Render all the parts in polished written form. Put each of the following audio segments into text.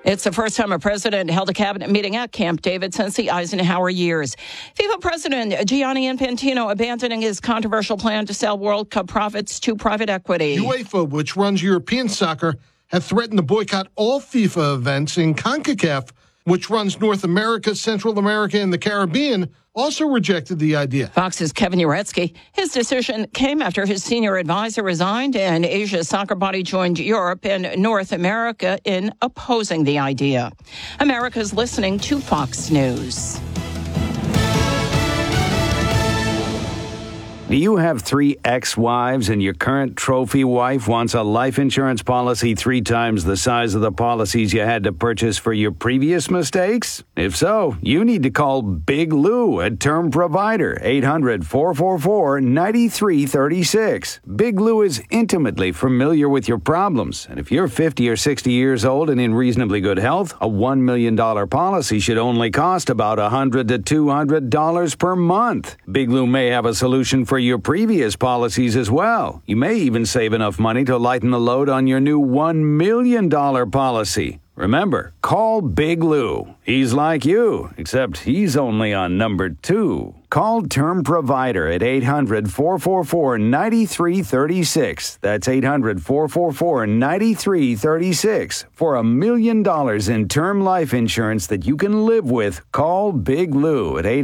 It's the first time a president held a cabinet meeting at Camp David since the Eisenhower years. FIFA President Gianni Infantino abandoning his controversial plan to sell World Cup profits to private equity. UEFA, which runs European soccer, have threatened to boycott all FIFA events, in CONCACAF, which runs North America, Central America, and the Caribbean, also rejected the idea. Fox's Kevin Uretsky. His decision came after his senior advisor resigned and Asia's soccer body joined Europe and North America in opposing the idea. America's listening to Fox News. Do you have 3 ex-wives and your current trophy wife wants a life insurance policy 3 times the size of the policies you had to purchase for your previous mistakes? If so, you need to call Big Lou at Term Provider, 800-444-9336. Big Lou is intimately familiar with your problems, and if you're 50 or 60 years old and in reasonably good health, a $1 million policy should only cost about $100 to $200 per month. Big Lou may have a solution for your previous policies as well. You may even save enough money to lighten the load on your new $1 million policy. Remember, call Big Lou. He's like you, except he's only on number 2. Call Term Provider at 800-444-9336. That's 800-444-9336. For $1 million in term life insurance that you can live with, call Big Lou at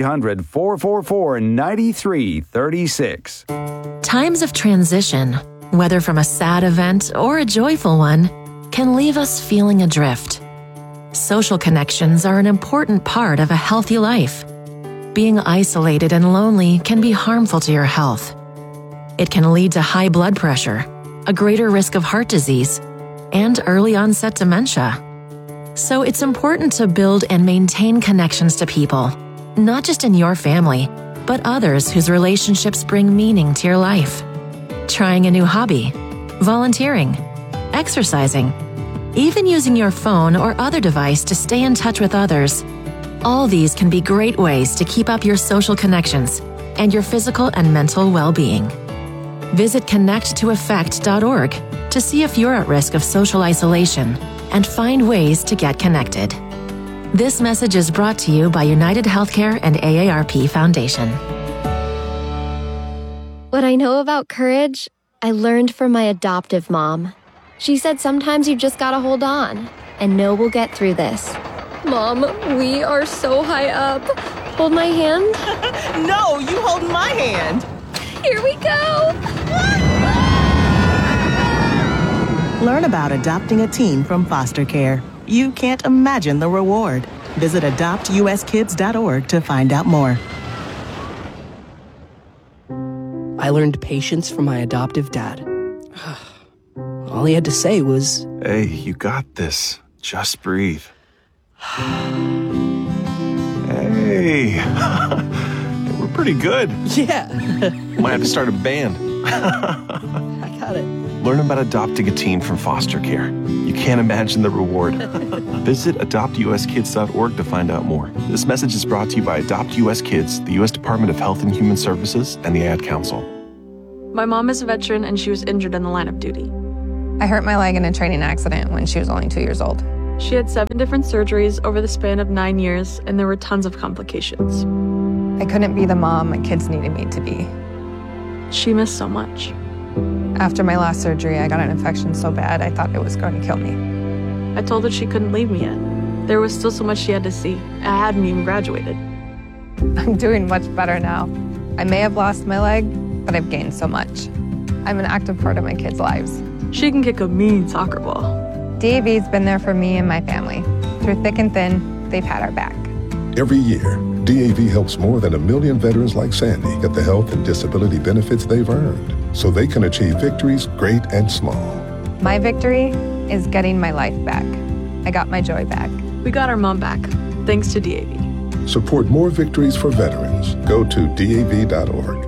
800-444-9336. Times of transition, whether from a sad event or a joyful one, can leave us feeling adrift. Social connections are an important part of a healthy life. Being isolated and lonely can be harmful to your health. It can lead to high blood pressure, a greater risk of heart disease, and early onset dementia. So it's important to build and maintain connections to people, not just in your family, but others whose relationships bring meaning to your life. Trying a new hobby, volunteering, exercising, even using your phone or other device to stay in touch with others. All these can be great ways to keep up your social connections and your physical and mental well-being. Visit connecttoeffect.org to see if you're at risk of social isolation and find ways to get connected. This message is brought to you by United Healthcare and AARP Foundation. What I know about courage, I learned from my adoptive mom. She said sometimes you just gotta hold on and know we'll get through this. Mom, we are so high up. Hold my hand. No, you hold my hand. Here we go. Learn about adopting a teen from foster care. You can't imagine the reward. Visit adoptuskids.org to find out more. I learned patience from my adoptive dad. All he had to say was, "Hey, you got this. Just breathe." Hey, we're pretty good. yeah. Might have to start a band. I got it. Learn about adopting a teen from foster care. You can't imagine the reward. Visit adoptuskids.org to find out more. This message is brought to you by Adopt US Kids, the U.S. Department of Health and Human Services, and the Ad Council. My mom is a veteran and she was injured in the line of duty. I hurt my leg in a training accident when she was only 2 years old. She had 7 different surgeries over the span of 9 years, and there were tons of complications. I couldn't be the mom my kids needed me to be. She missed so much. After my last surgery, I got an infection so bad I thought it was going to kill me. I told her she couldn't leave me yet. There was still so much she had to see. I hadn't even graduated. I'm doing much better now. I may have lost my leg, but I've gained so much. I'm an active part of my kids' lives. She can kick a mean soccer ball. DAV's been there for me and my family. Through thick and thin, they've had our back. Every year, DAV helps more than 1 million veterans like Sandy get the health and disability benefits they've earned so they can achieve victories great and small. My victory is getting my life back. I got my joy back. We got our mom back, thanks to DAV. Support more victories for veterans. Go to DAV.org.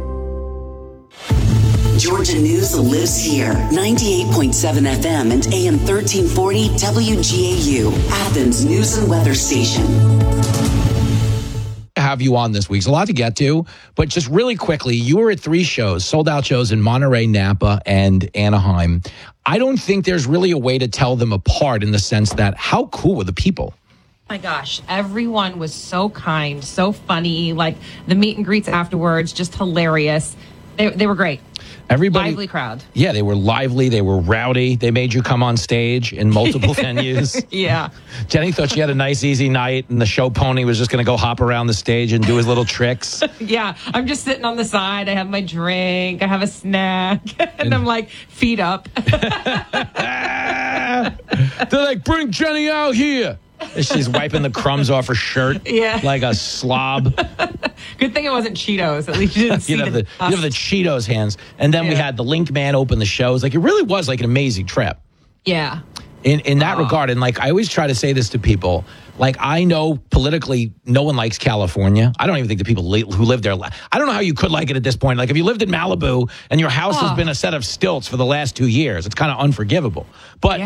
Georgia News lives here. 98.7 FM and AM 1340 WGAU, Athens News and Weather Station. have you on this week. It's a lot to get to, but just really quickly, you were at 3 shows, sold-out shows in Monterey, Napa, and Anaheim. I don't think there's really a way to tell them apart in the sense that how cool were the people? My gosh, everyone was so kind, so funny. Like the meet and greets afterwards, just hilarious. They were great. Everybody, lively crowd. Yeah, they were lively. They were rowdy. They made you come on stage in multiple venues. Yeah. Jenny thought she had a nice, easy night, and the show pony was just going to go hop around the stage and do his little tricks. Yeah, I'm just sitting on the side. I have my drink. I have a snack. And I'm like, feet up. They're like, bring Jenny out here. And she's wiping the crumbs off her shirt like a slob. Good thing it wasn't Cheetos. At least you didn't see you have the Cheetos hands. And then we had the Link Man open the shows. Like, it really was like an amazing trip. Yeah. In that regard. And like, I always try to say this to people. Like, I know politically no one likes California. I don't even think the people who live there. I don't know how you could like it at this point. Like, if you lived in Malibu and your house has been a set of stilts for the last 2 years, it's kind of unforgivable. But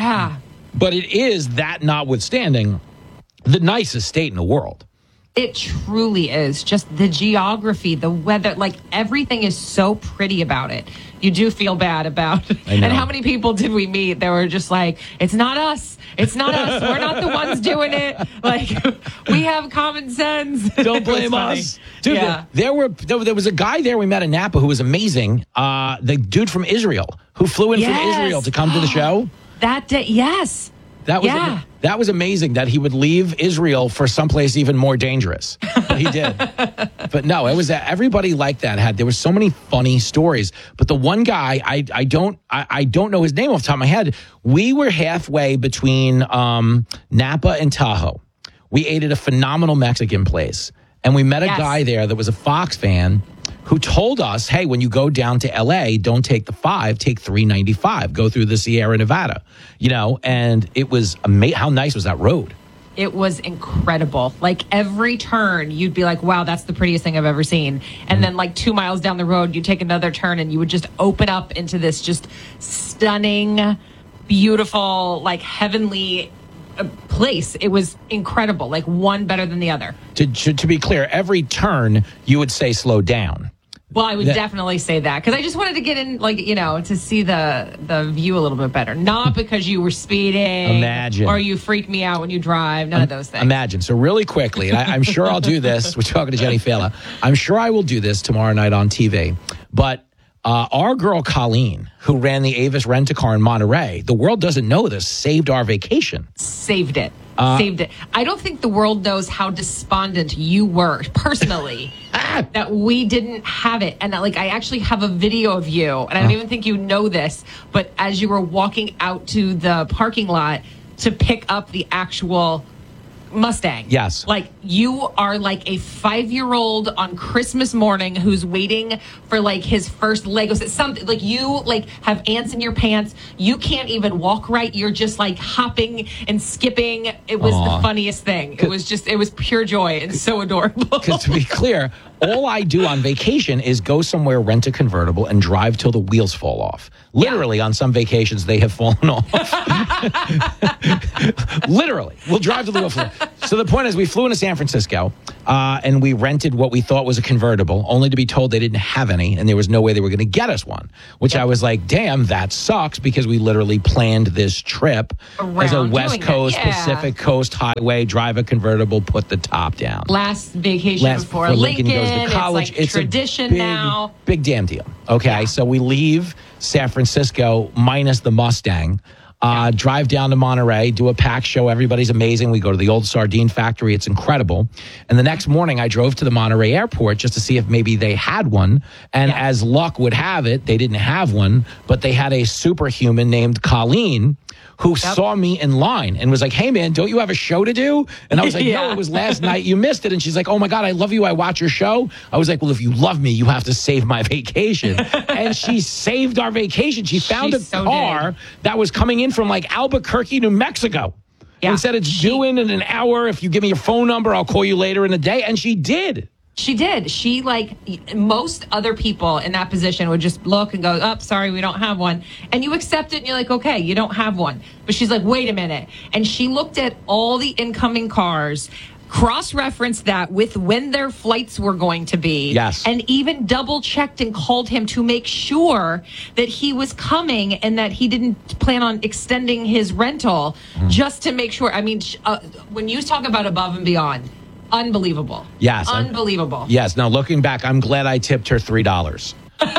it is, that notwithstanding, the nicest state in the world. It truly is. Just the geography, the weather, like everything is so pretty about it. You do feel bad about it. And how many people did we meet that were just like, it's not us. It's not us. We're not the ones doing it. Like, we have common sense. Don't blame us. Dude, there was a guy there we met in Napa who was amazing. The dude from Israel who flew in from Israel to come to the show. That day, yes. That was amazing that he would leave Israel for someplace even more dangerous. But he did. But no, it was everybody like that. There were so many funny stories. But the one guy, I don't know his name off the top of my head. We were halfway between Napa and Tahoe. We ate at a phenomenal Mexican place. And we met a guy there that was a Fox fan who told us, hey, when you go down to L.A., don't take the 5, take 395. Go through the Sierra Nevada, and it was amazing. How nice was that road? It was incredible. Like, every turn, you'd be like, wow, that's the prettiest thing I've ever seen. And then, like, 2 miles down the road, you take another turn, and you would just open up into this just stunning, beautiful, like, heavenly place. It was incredible, like one better than the other. To be clear, every turn, you would say slow down. Well, I would definitely say that because I just wanted to get in, like, to see the view a little bit better. Not because you were speeding, Imagine. Or you freak me out when you drive. None of those things. Imagine. So really quickly, and I'm sure I'll do this. We're talking to Jenny Fela. I'm sure I will do this tomorrow night on TV. But our girl Colleen, who ran the Avis Rent-A-Car in Monterey, the world doesn't know this, saved our vacation. Saved it. Saved it. I don't think the world knows how despondent you were personally that we didn't have it. And like, I actually have a video of you, and I don't even think you know this, but as you were walking out to the parking lot to pick up the actual Mustang. Yes. Like, you are like a 5-year-old on Christmas morning who's waiting for like his first Legos. It's something like you like have ants in your pants. You can't even walk right. You're just like hopping and skipping. It was the funniest thing. It was pure joy and so adorable. Because to be clear, all I do on vacation is go somewhere, rent a convertible, and drive till the wheels fall off. Literally, on some vacations, they have fallen off. Literally. We'll drive till the wheels fall off. So the point is, we flew into San Francisco, and we rented what we thought was a convertible, only to be told they didn't have any, and there was no way they were going to get us one, which I was like, damn, that sucks, because we literally planned this trip as a West Coast, Pacific Coast highway, drive a convertible, put the top down. Last vacation before Lincoln goes to college. It's like tradition now. Big damn deal. Okay, so we leave San Francisco minus the Mustang. Drive down to Monterey, do a pack show. Everybody's amazing. We go to the old sardine factory. It's incredible. And the next morning, I drove to the Monterey airport just to see if maybe they had one. And as luck would have it, they didn't have one, but they had a superhuman named Colleen who saw me in line and was like, hey, man, don't you have a show to do? And I was like, no, it was last night. You missed it. And she's like, oh, my God, I love you. I watch your show. I was like, well, if you love me, you have to save my vacation. And she saved our vacation. She found a car that was coming in from like Albuquerque, New Mexico. Yeah. And said, it's due in an hour. If you give me your phone number, I'll call you later in the day. And she did. She did. She, like, most other people in that position would just look and go, oh, sorry, we don't have one. And you accept it, and you're like, okay, you don't have one. But she's like, wait a minute. And she looked at all the incoming cars, cross-referenced that with when their flights were going to be. Yes. And even double-checked and called him to make sure that he was coming and that he didn't plan on extending his rental just to make sure. I mean, when you talk about above and beyond, unbelievable. Yes. Unbelievable. Yes. Now, looking back, I'm glad I tipped her $3.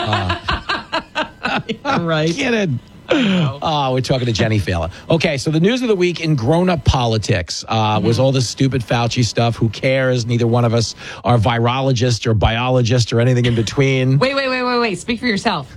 Right. Kidding. Oh, we're talking to Jenny Failer. Okay, so the news of the week in grown-up politics was all this stupid Fauci stuff. Who cares? Neither one of us are virologists or biologists or anything in between. Wait. Speak for yourself.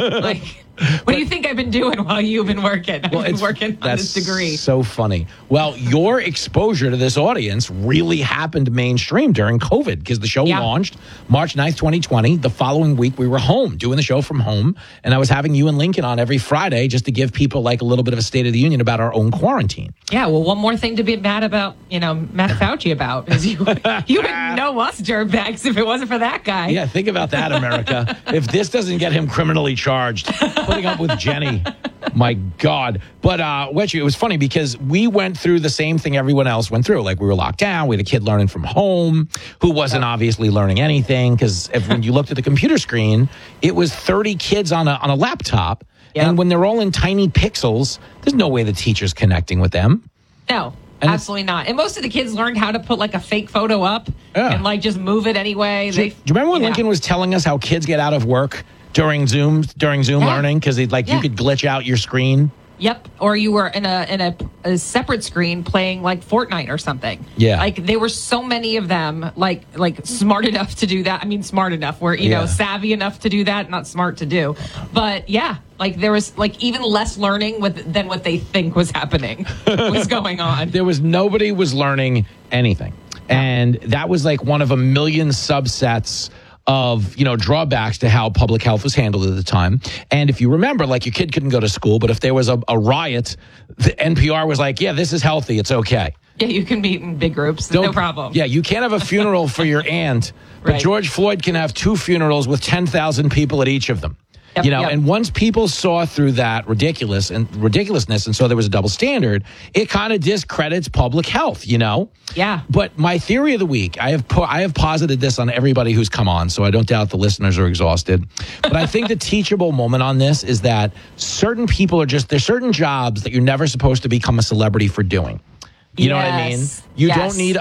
What do you think I've been doing while you've been working? I've been working on this degree. So funny. Well, your exposure to this audience really happened mainstream during COVID because the show launched March 9th, 2020. The following week, we were home doing the show from home. And I was having you and Lincoln on every Friday just to give people like a little bit of a State of the Union about our own quarantine. Yeah, well, one more thing to be mad about, Matt Fauci about is you wouldn't know us dirtbags if it wasn't for that guy. Yeah, think about that, America. If this doesn't get him criminally charged, putting up with Jenny, my God. But, Wedgie, it was funny because we went through the same thing everyone else went through. Like, we were locked down. We had a kid learning from home who wasn't obviously learning anything because when you looked at the computer screen, it was 30 kids on a laptop. Yep. And when they're all in tiny pixels, there's no way the teacher's connecting with them. No. Absolutely not. And most of the kids learned how to put like a fake photo up and like just move it anyway. Do you remember when Lincoln was telling us how kids get out of work during Zoom learning because you could glitch out your screen? Yep. Or you were in a separate screen playing like Fortnite or something. Yeah. Like there were so many of them like smart enough to do that. I mean, smart enough where, you know, savvy enough to do that, not smart to do. But yeah, like there was like even less learning than what they think was happening was going on. Nobody was learning anything. And that was like one of a million subsets of, drawbacks to how public health was handled at the time. And if you remember, like your kid couldn't go to school, but if there was a riot, the NPR was like, yeah, this is healthy. It's okay. Yeah, you can meet in big groups. No problem. Yeah, you can't have a funeral for your aunt, but George Floyd can have 2 funerals with 10,000 people at each of them. Yep, and once people saw through that ridiculousness and saw there was a double standard, it kind of discredits public health, Yeah. But my theory of the week, I have posited this on everybody who's come on, so I don't doubt the listeners are exhausted. But I think the teachable moment on this is that certain people there's certain jobs that you're never supposed to become a celebrity for doing. You know what I mean? You don't need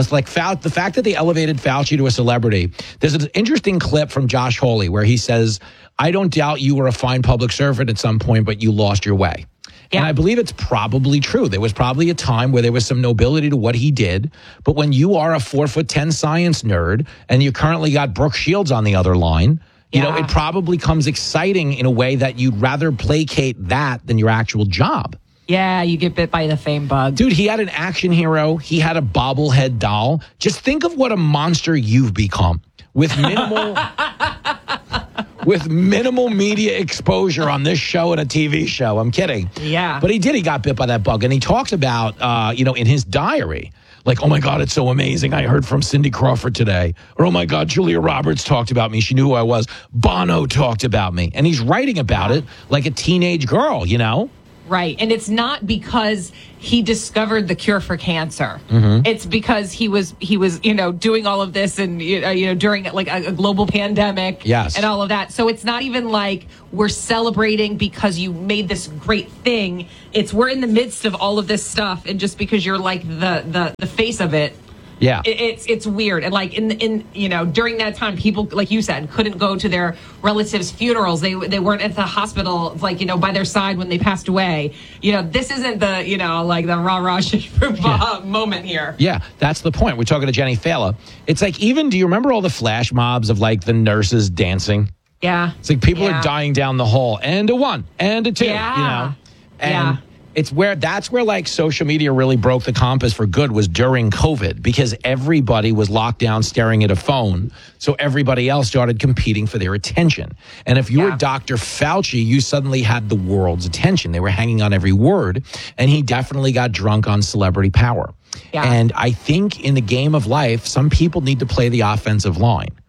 the fact that they elevated Fauci to a celebrity. There's an interesting clip from Josh Hawley where he says, I don't doubt you were a fine public servant at some point, but you lost your way. Yeah. And I believe it's probably true. There was probably a time where there was some nobility to what he did. But when you are a 4'10" science nerd and you currently got Brooke Shields on the other line, it probably comes exciting in a way that you'd rather placate that than your actual job. Yeah, you get bit by the fame bug. Dude, he had an action hero. He had a bobblehead doll. Just think of what a monster you've become with minimal media exposure on this show and a TV show. I'm kidding. Yeah. But he got bit by that bug. And he talks about, in his diary, like, oh my God, it's so amazing. I heard from Cindy Crawford today. Or, oh my God, Julia Roberts talked about me. She knew who I was. Bono talked about me. And he's writing about it like a teenage girl, Right. And it's not because he discovered the cure for cancer. Mm-hmm. It's because he was, doing all of this and, during like a global pandemic and all of that. So it's not even like we're celebrating because you made this great thing. It's we're in the midst of all of this stuff. And just because you're like the face of it. Yeah, it's weird. And like in during that time, people, like you said, couldn't go to their relatives' funerals. They weren't at the hospital, like, by their side when they passed away. This isn't the, like the rah-rah moment here. Yeah, that's the point. We're talking to Jenny Failer. It's like, do you remember all the flash mobs of like the nurses dancing? Yeah. It's like people are dying down the hall. And a 1, and a 2, And that's where like social media really broke the compass for good was during COVID because everybody was locked down staring at a phone. So everybody else started competing for their attention. And if you were Dr. Fauci, you suddenly had the world's attention. They were hanging on every word. And he definitely got drunk on celebrity power. Yeah. And I think in the game of life, some people need to play the offensive line.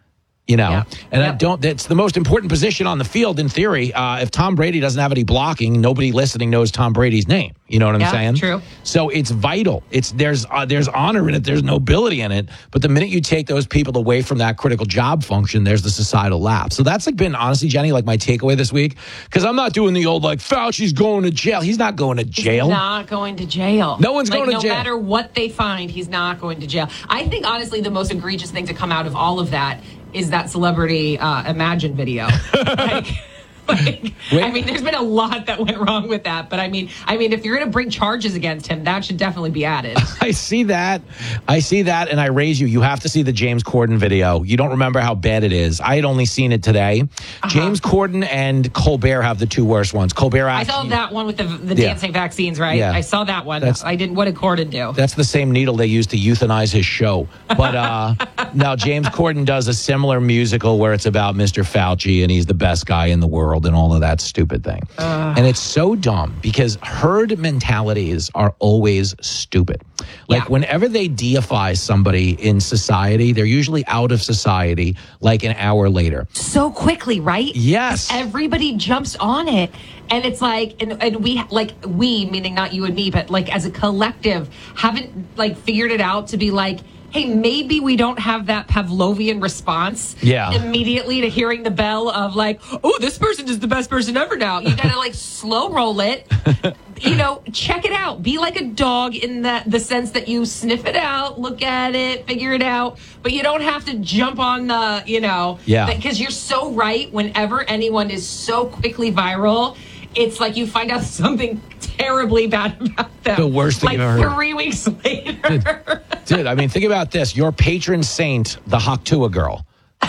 You know, and I don't. That's the most important position on the field in theory. If Tom Brady doesn't have any blocking, nobody listening knows Tom Brady's name. You know what I'm saying? True. So it's vital. There's honor in it. There's nobility in it. But the minute you take those people away from that critical job function, there's the societal lapse. So that's like been honestly, Jenny, like my takeaway this week. Because I'm not doing the old like Fauci's going to jail. He's not going to jail. He's not going to jail. No one's going to jail. No matter what they find, he's not going to jail. I think honestly, the most egregious thing to come out of all of that is that celebrity Imagine video. I mean, there's been a lot that went wrong with that, but I mean, if you're going to bring charges against him, that should definitely be added. I see that, and I raise you. You have to see the James Corden video. You don't remember how bad it is. I had only seen it today. James Corden and Colbert have the two worst ones. Colbert, I saw that one with the dancing vaccines, right? Yeah. I saw that one. I didn't. What did Corden do? That's the same needle they used to euthanize his show. But now James Corden does a similar musical where it's about Mr. Fauci and he's the best guy in the world and all of that stupid thing. And it's so dumb because herd mentalities are always stupid. Like whenever they deify somebody in society, they're usually out of society like an hour later. So quickly, right? Yes. Everybody jumps on it. And it's like, and we, meaning not you and me, but like as a collective, haven't like figured it out to be like, hey, maybe we don't have that Pavlovian response immediately to hearing the bell of like, oh, this person is the best person ever now. You got to like slow roll it, check it out. Be like a dog in the sense that you sniff it out, look at it, figure it out. But you don't have to jump on the, because you're so right. Whenever anyone is so quickly viral, it's like you find out something terribly bad about them. The worst thing you've ever heard. 3 weeks later. Dude, I mean, think about this. Your patron saint, the Haktua girl.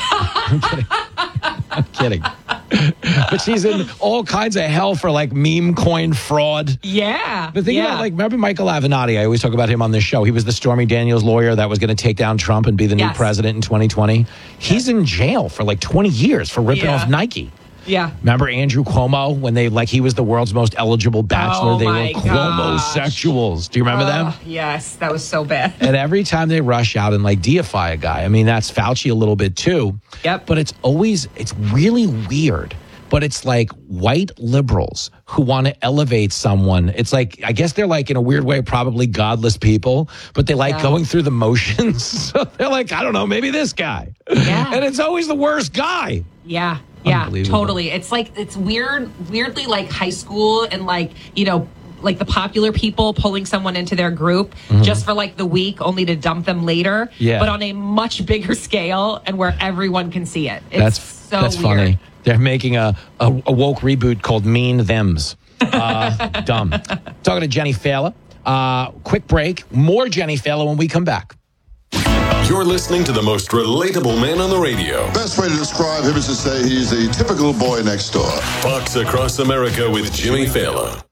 I'm kidding. But she's in all kinds of hell for like meme coin fraud. Yeah. But think about remember Michael Avenatti? I always talk about him on this show. He was the Stormy Daniels lawyer that was going to take down Trump and be the new president in 2020. He's in jail for like 20 years for ripping off Nike. Yeah. Remember Andrew Cuomo when he was the world's most eligible bachelor? They were Cuomo-sexuals. Do you remember them? Yes, that was so bad. And every time they rush out and like deify a guy, I mean, that's Fauci a little bit too. Yep. But it's really weird. But it's like white liberals who want to elevate someone. It's like, I guess they're like in a weird way, probably godless people, but they like going through the motions. So they're like, I don't know, maybe this guy. Yeah. And it's always the worst guy. Yeah. Yeah, totally. It's like, it's weirdly like high school and like, like the popular people pulling someone into their group just for like the week only to dump them later. Yeah. But on a much bigger scale and where everyone can see it. That's weird. Funny. They're making a woke reboot called Mean Thems. Dumb. Talking to Jenny Failer. Quick break. More Jenny Failer when we come back. You're listening to the most relatable man on the radio. Best way to describe him is to say he's a typical boy next door. Fox Across America with Jimmy Fallon.